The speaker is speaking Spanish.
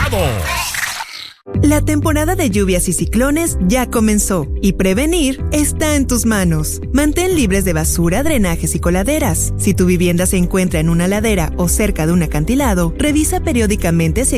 mojado. La temporada de lluvias y ciclones ya comenzó y prevenir está en tus manos. Mantén libres de basura, drenajes y coladeras. Si tu vivienda se encuentra en una ladera o cerca de un acantilado, revisa periódicamente si